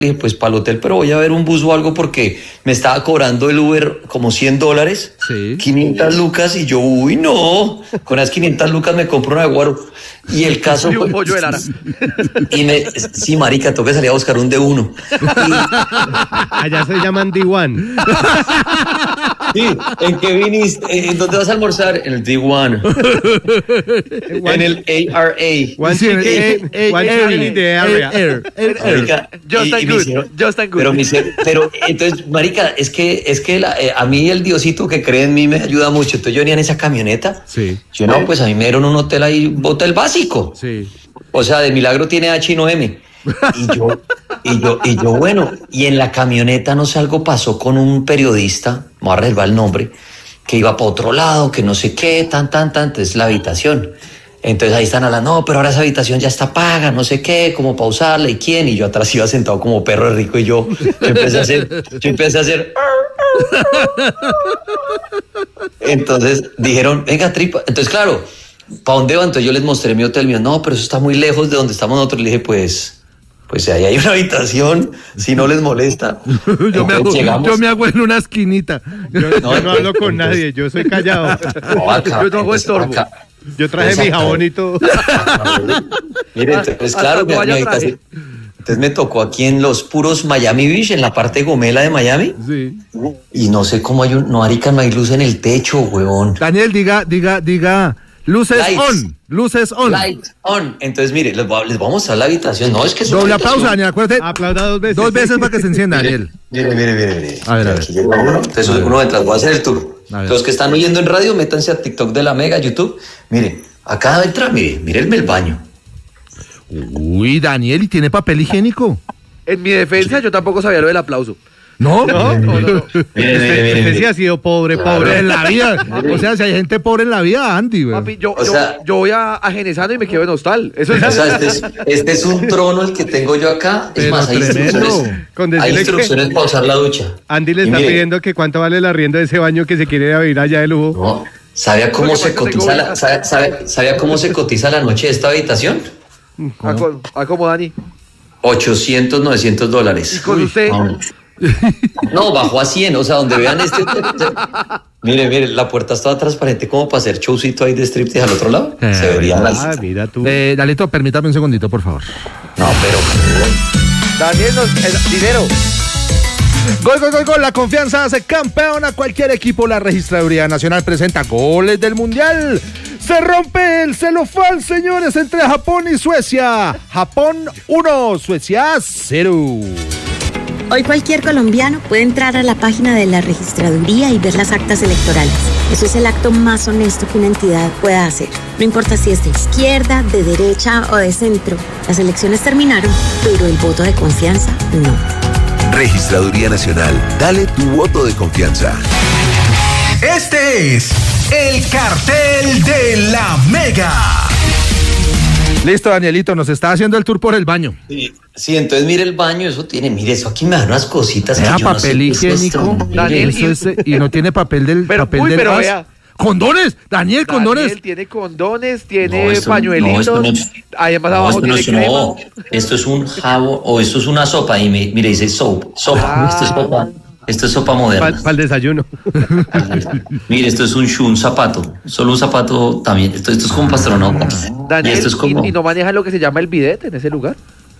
dije, pues para el hotel, pero voy a ver un bus o algo porque me estaba cobrando el Uber como $100, Sí. 500 lucas, y yo, uy, no, con esas 500 lucas me compro una de guaro. Y el caso Y un fue, pollo de Lara. sí, marica, tengo que salir a buscar un D1. Allá se llaman D1. Sí, ¿en qué viniste? ¿En dónde vas a almorzar? En el D1. En el ARA. One Sí, chicken in the area. Marica, Just and me good. hicieron- Just and good. pero entonces, marica, es que a mí el Diosito que cree en mí me ayuda mucho. Entonces yo venía en esa camioneta. Sí. Yo no, pues a mí me dieron un hotel ahí, un hotel básico. Sí. O sea, de milagro tiene H y no M. Y yo, bueno, y en la camioneta no sé, algo pasó con un periodista, me voy a reservar el nombre, que iba para otro lado, que no sé qué, entonces la habitación. Entonces ahí están hablando, no, pero ahora esa habitación ya está paga, no sé qué, cómo pausarla y quién. Y yo atrás iba sentado como perro de rico y yo empecé a hacer. Entonces dijeron, venga, tripa. Entonces, claro, ¿para dónde va? Entonces yo les mostré mi hotel mío. No, pero eso está muy lejos de donde estamos nosotros. Le dije, pues ahí hay una habitación, si no les molesta. Yo me hago en una esquinita. Yo no hablo con nadie, yo soy callado. Yo no hago estorbo. Yo traje mi jabón y todo. Mire, entonces, claro, mi habitación. Entonces me tocó aquí en los puros Miami Beach, en la parte gomela de Miami. Sí. Y no sé cómo hay no, marica, no hay luz en el techo, huevón. Daniel, diga, luces Lights. on, luces on. Light on. Entonces, mire, les voy a mostrar la habitación. No, es que es una Doble habitación. aplauso, Daniel, acuérdate. Aplauda 2 veces. 2 veces para que se encienda, Daniel. Mire. A ver. Aquí llega uno. Entonces, uno mientras voy a hacer el tour. A ver. Los que están oyendo en radio, métanse a TikTok de La Mega, YouTube. Mire, acá entra, mírenme el baño. Uy, Daniel, ¿y tiene papel higiénico? En mi defensa, yo tampoco sabía lo del aplauso. No, Mire. Usted sí ha sido pobre. en la vida. O sea, si hay gente pobre en la vida, Andy, güey. Papi, yo voy a Genesano y me quedo en hostal. Eso es. O sea, este es un trono el que tengo yo acá. Es Pero más, hay tremendo. instrucciones, Con hay decirle instrucciones para usar la ducha. Andy le Y está mire, pidiendo que cuánto vale el arriendo de ese baño que se quiere ir a vivir allá de lujo. No, ¿sabe a cómo Porque se cuando cotiza tengo ¿sabe a cómo se cotiza la noche de esta habitación? Como Dani. $800, $900. Y con usted. No, bajó a 100, o sea, donde vean este. Mire, la puerta estaba transparente como para hacer showcito ahí de striptease al otro lado. Se verían las. Ah, mira tú. Dalito, permítame un segundito, por favor. No, pero. Daniel, dinero. Gol, la confianza hace campeón a cualquier equipo. La Registraduría Nacional presenta Goles del Mundial. Se rompe el celofán, señores, entre Japón y Suecia. Japón 1, Suecia 0. Hoy cualquier colombiano puede entrar a la página de la registraduría y ver las actas electorales. Eso es el acto más honesto que una entidad pueda hacer. No importa si es de izquierda, de derecha o de centro. Las elecciones terminaron, pero el voto de confianza no. Registraduría Nacional. Dale tu voto de confianza. Este es el cartel de La Mega. Listo, Danielito, nos está haciendo el tour por el baño. Sí, entonces mire el baño, eso tiene, mire, eso aquí me dan unas cositas que Vea, yo no papel sé qué es higiénico. esto. Daniel, Eso es, y no tiene papel del Pero, papel uy, del pero gas. vea. Condones, Daniel, condones. Daniel tiene condones, tiene No, esto- pañuelitos. no, esto no- Además, No, abajo esto no tiene es, crema. no, esto es un jabón o esto es una sopa y mire, dice sopa, esto es sopa. Esto es sopa moderna. Para el desayuno. Mire, esto es un zapato. Solo un zapato también. Esto es como astronauta. Y Daniel, esto es como. y no manejan lo que se llama el bidet en ese lugar.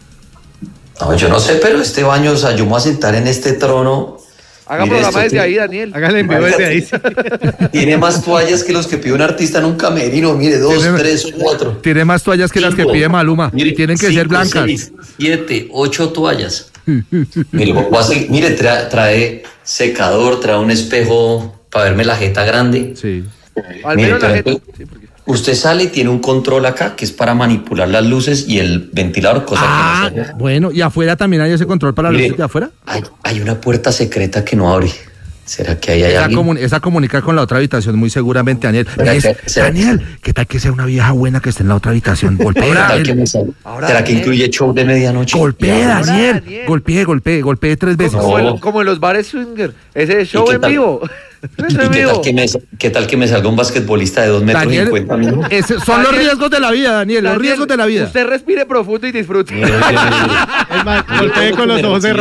No, yo no sé, pero este baño, o sea, yo me voy a sentar en este trono. Haga Mire, programa esto desde ahí, Daniel. Hágale en vivo desde ahí. Tiene más toallas que los que pide un artista en un camerino. Mire, 2, Tiene- 3, 4. Tiene más toallas que las que 5. pide Maluma. Mire, Tienen que 5, ser blancas. 6, 7, 8 toallas. Mire, mire, trae secador, trae un espejo para verme la jeta grande. Sí. Al Mire, menos la trae- gente. Sí, porque- Usted sale y tiene un control acá que es para manipular las luces y el ventilador, cosa que no se. Bueno, y afuera también hay ese control para las Mire, luces de afuera. hay una puerta secreta que no abre. ¿Será que ahí hay Esa, alguien? esa comunicar con la otra habitación muy seguramente, Daniel. ¿Será Daniel, ¿qué tal que sea una vieja buena que esté en la otra habitación? Golpea, ¿Qué tal que Daniel. me salga? Ahora, ¿Será que Daniel. incluye show de medianoche? Golpea, Ahora, Daniel. Daniel. Golpee 3 veces. No. Como en los bares swinger. Ese show qué en tal? vivo. ¿Y Eso en qué vivo. tal qué tal que me salga un basquetbolista de 2 metros Daniel, 50 minutos? son los Daniel. riesgos de la vida, Daniel, los Daniel, riesgos de la vida. Usted respire profundo y disfrute. Es más, golpee con los ojos cerrados.